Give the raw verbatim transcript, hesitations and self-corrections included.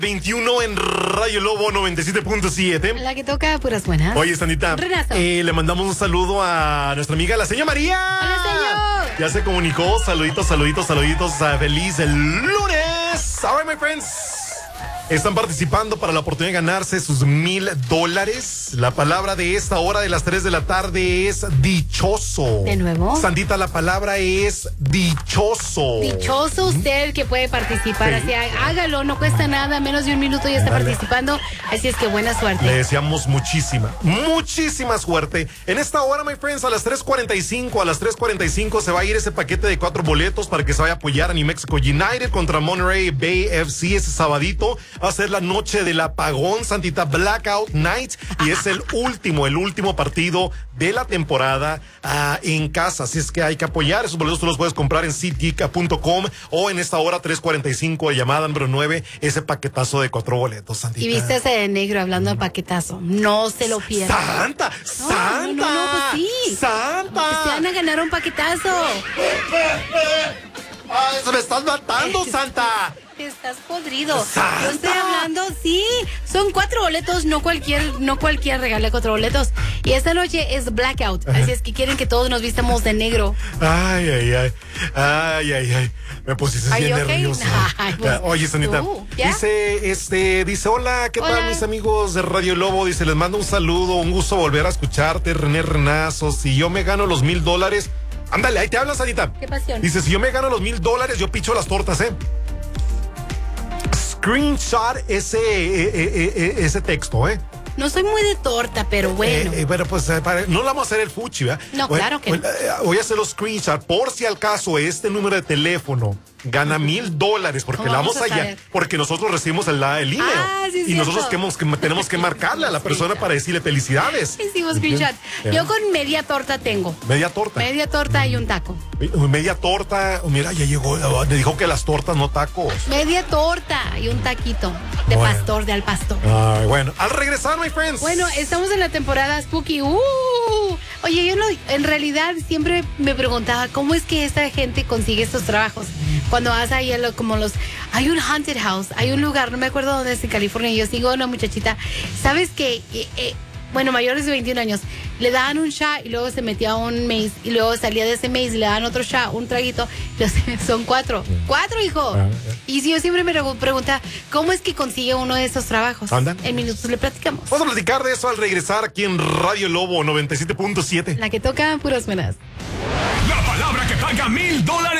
veintiuno en Radio Lobo noventa y siete punto siete. La que toca puras buenas. Oye, Sandita, eh, le mandamos un saludo a nuestra amiga, la señora María. Hola, señor. Ya se comunicó. Saluditos, saluditos, saluditos. Uh, feliz el lunes. All right, my friends. Están participando para la oportunidad de ganarse sus mil dólares. La palabra de esta hora de las tres de la tarde es dichoso. ¿De nuevo? Sandita, la palabra es dichoso. Dichoso usted que puede participar. Sí. Así, hágalo, no cuesta nada. Menos de un minuto ya está Dale. participando. Así es que buena suerte. Le deseamos muchísima, muchísima suerte. En esta hora, my friends, a las tres cuarenta y cinco, a las tres cuarenta y cinco se va a ir ese paquete de cuatro boletos para que se vaya a apoyar a New Mexico United contra Monterey Bay F C ese sabadito. Va a ser la noche del apagón, Santita, Blackout Night, y es el último, el último partido de la temporada uh, en casa. Así es que hay que apoyar. Esos boletos tú los puedes comprar en seatgeek punto com o en esta hora tres cuarenta y cinco de llamada número nueve, ese paquetazo de cuatro boletos, Santita. Y viste ese de negro hablando de paquetazo. No se lo pierda. ¡Santa! No, ¡Santa! No, no, no, pues sí. ¡Santa! Que se van a ganar un paquetazo. ¡Ay, se me estás matando, Santa! Estás podrido. ¡Santa! Yo estoy hablando, sí. Son cuatro boletos, no cualquier, no cualquier regala cuatro boletos. Y esta noche es Blackout. Así es que quieren que todos nos vistamos de negro. Ay, ay, ay. Ay, ay, ay. Me pusiste bien okay? nervioso. Ay, pues, Oye, Sanita. ¿tú? ¿Ya? Dice, este, dice, hola, ¿qué Hola. tal, mis amigos de Radio Lobo? Dice, les mando un saludo, un gusto volver a escucharte, René Renazo. Si yo me gano los mil dólares. Ándale, ahí te hablan, Sanita. Qué pasión. Dice, si yo me gano los mil dólares, yo picho las tortas, ¿eh? Screenshot ese, eh, eh, eh, ese texto, ¿eh? No soy muy de torta, pero bueno. Eh, eh, bueno, pues eh, para- no le vamos a hacer el fuchi, ¿verdad? No, Voy- claro que voy, no. eh, voy a hacer los screenshots por si al caso este número de teléfono gana mil dólares porque ¿Cómo la vamos vamos a allá, saber? porque nosotros recibimos el, la- el email Ah, sí, y cierto. nosotros que hemos- que tenemos que marcarle a la persona para decirle felicidades. Hicimos screenshot. Eh, Yo con media torta tengo. Media torta. Media torta y un taco. Media torta. Mira, ya llegó. Me dijo que las tortas no tacos. Media torta y un taquito de Bueno. pastor, de al pastor. Ay, bueno, al regresar, my friends. Bueno, estamos en la temporada Spooky. Uh, oye, yo no, en realidad siempre me preguntaba cómo es que esta gente consigue estos trabajos. Cuando vas ahí a lo, como los, hay un haunted house, hay un lugar, no me acuerdo dónde es en California. Yo sigo a una muchachita, sabes que, eh, eh, bueno, mayores de veintiún años, le daban un shot y luego se metía a un maze y luego salía de ese maze y le daban otro shot, un traguito. Los- son cuatro, cuatro, hijo. Ah, Y si yo siempre me preguntaba, ¿cómo es que consigue uno de esos trabajos? Andan. En minutos le platicamos. Vamos a platicar de eso al regresar aquí en Radio Lobo noventa y siete punto siete. La que toca puras buenas. La palabra que paga mil dólares